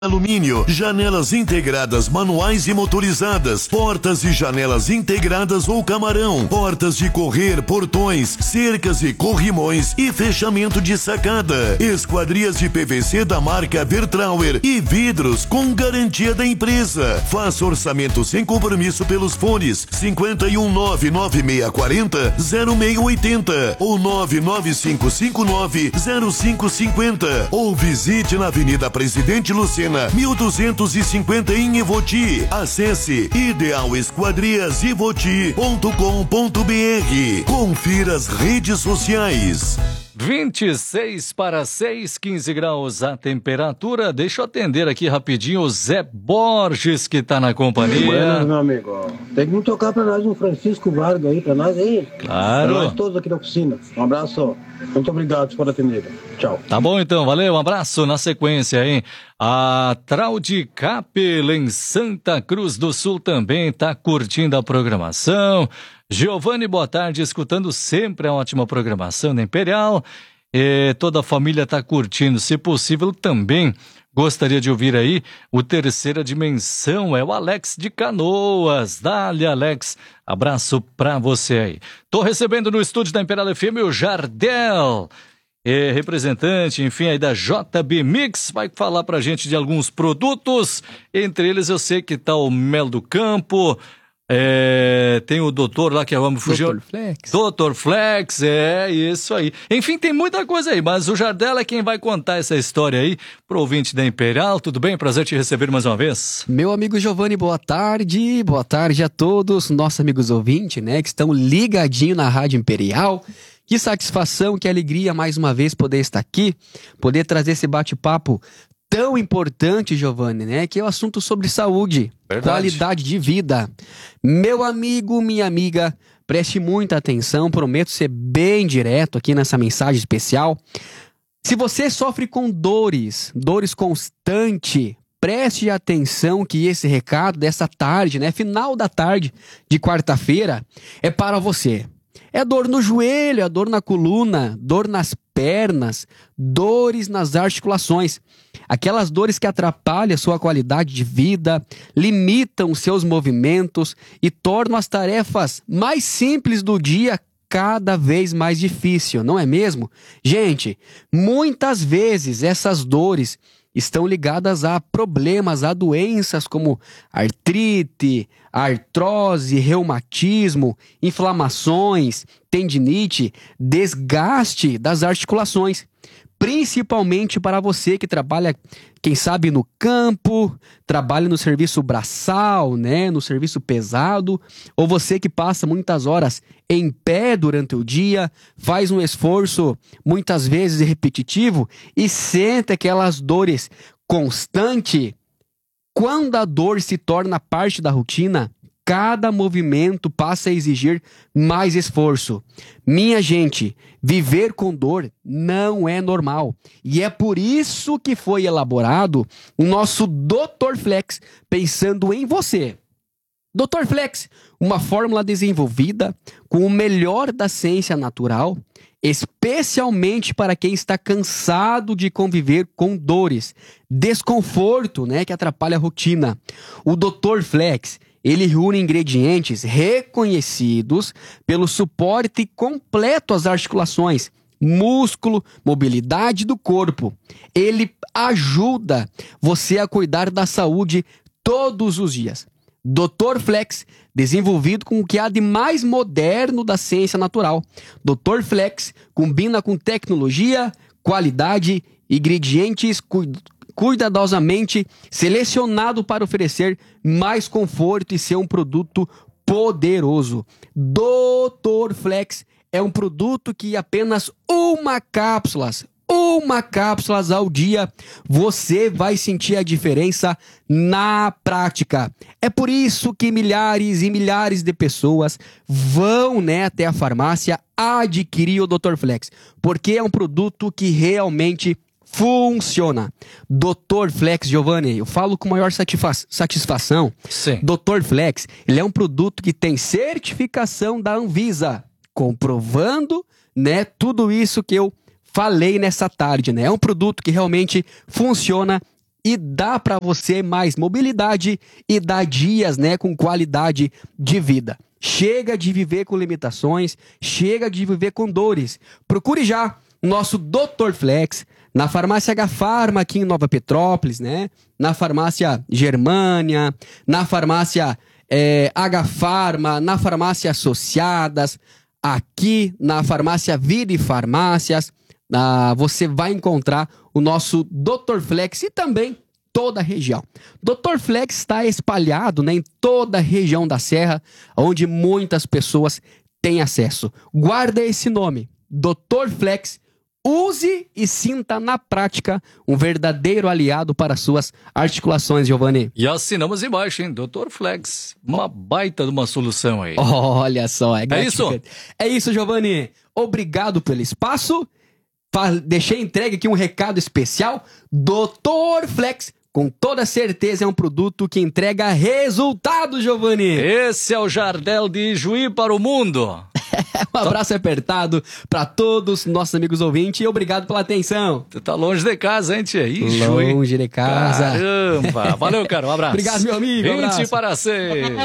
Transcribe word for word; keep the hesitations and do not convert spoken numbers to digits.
Alumínio, janelas integradas manuais e motorizadas, portas e janelas integradas ou camarão, portas de correr, portões, cercas e corrimões e fechamento de sacada, esquadrias de P V C da marca Vertrauer e vidros com garantia da empresa. Faça orçamento sem compromisso pelos fones cinquenta e um nove nove seis quatro zero zero seis oito zero ou nove nove cinco cinco nove zero cinco cinco zero ou visite na Avenida Presidente Lucena mil duzentos e cinquenta em Ivoti. Acesse ideal esquadrias ivoti ponto com ponto br. Confira as redes sociais. vinte e seis para seis, quinze graus a temperatura. Deixa eu atender aqui rapidinho o Zé Borges, que tá na companhia. Buenas, meu amigo. Tem que tocar pra nós um Francisco Vargas aí, pra nós aí. Claro. Pra nós todos aqui da oficina. Um abraço. Muito obrigado por atender. Tchau. Tá bom então, valeu, um abraço. Na sequência, hein? A Traude Capel em Santa Cruz do Sul também tá curtindo a programação. Giovanni, boa tarde, escutando sempre a ótima programação da Imperial. E toda a família tá curtindo, se possível também. Gostaria de ouvir aí o Terceira Dimensão, é o Alex de Canoas. Dale, Alex, abraço pra você aí. Tô recebendo no estúdio da Imperial F M o Jardel, é, representante, enfim, aí da J B Mix, vai falar pra gente de alguns produtos. Entre eles eu sei que tá o Mel do Campo, é, tem o doutor lá que vamos fugir. doutor Flex. doutor Flex, é isso aí. Enfim, tem muita coisa aí, mas o Jardel é quem vai contar essa história aí pro ouvinte da Imperial. Tudo bem? Prazer te receber mais uma vez. Meu amigo Giovanni, boa tarde. Boa tarde a todos, nossos amigos ouvintes, né, que estão ligadinhos na Rádio Imperial. Que satisfação, que alegria mais uma vez poder estar aqui, poder trazer esse bate-papo tão importante, Giovanni, né? Que é o assunto sobre saúde, Verdade. Qualidade de vida. Meu amigo, minha amiga, preste muita atenção, prometo ser bem direto aqui nessa mensagem especial. Se você sofre com dores, dores constantes, preste atenção que esse recado dessa tarde, né? Final da tarde de quarta-feira, é para você. É dor no joelho, é dor na coluna, dor nas pernas, dores nas articulações. Aquelas dores que atrapalham a sua qualidade de vida, limitam os seus movimentos e tornam as tarefas mais simples do dia cada vez mais difícil, não é mesmo? Gente, muitas vezes essas dores estão ligadas a problemas, a doenças como artrite, artrose, reumatismo, inflamações, tendinite, desgaste das articulações. Principalmente para você que trabalha, quem sabe, no campo, trabalha no serviço braçal, né, no serviço pesado, ou você que passa muitas horas em pé durante o dia, faz um esforço muitas vezes repetitivo e sente aquelas dores constantes. Quando a dor se torna parte da rotina, cada movimento passa a exigir mais esforço. Minha gente, viver com dor não é normal. E é por isso que foi elaborado o nosso doutor Flex, pensando em você. doutor Flex, uma fórmula desenvolvida com o melhor da ciência natural, especialmente para quem está cansado de conviver com dores, desconforto, né, que atrapalha a rotina. O doutor Flex, ele reúne ingredientes reconhecidos pelo suporte completo às articulações, músculo, mobilidade do corpo. Ele ajuda você a cuidar da saúde todos os dias. doutor Flex, desenvolvido com o que há de mais moderno da ciência natural. doutor Flex combina com tecnologia, qualidade, ingredientes cuidados. cuidadosamente selecionado para oferecer mais conforto e ser um produto poderoso. doutor Flex é um produto que apenas uma cápsula, uma cápsula ao dia, você vai sentir a diferença na prática. É por isso que milhares e milhares de pessoas vão, né, até a farmácia adquirir o doutor Flex, porque é um produto que realmente funciona. doutor Flex, Giovanni, eu falo com maior satisfa- satisfação. Sim. doutor Flex, ele é um produto que tem certificação da Anvisa, comprovando, né, tudo isso que eu falei nessa tarde, né? É um produto que realmente funciona e dá para você mais mobilidade e dá dias, né, com qualidade de vida. Chega de viver com limitações, chega de viver com dores. Procure já nosso doutor Flex na farmácia H Farma aqui em Nova Petrópolis, né? Na farmácia Germânia, na farmácia é, H Farma, na farmácia Associadas, aqui na farmácia Vida e Farmácias. Ah, você vai encontrar o nosso doutor Flex e também toda a região. doutor Flex está espalhado, né, em toda a região da Serra, onde muitas pessoas têm acesso. Guarda esse nome, doutor Flex. Use e sinta na prática um verdadeiro aliado para suas articulações, Giovanni. E assinamos embaixo, hein? doutor Flex. Uma baita de uma solução aí. Olha só, é É isso? É isso, Giovanni. Obrigado pelo espaço. Deixei entregue aqui um recado especial. doutor Flex, com toda certeza, é um produto que entrega resultado, Giovanni. Esse é o Jardel de Juí para o mundo. Um abraço apertado para todos nossos amigos ouvintes e obrigado pela atenção. Tu tá longe de casa, hein, tia? Ih, Longe de casa. Caramba. Valeu, cara. Um abraço. Obrigado, meu amigo. Um abraço. vinte para seis.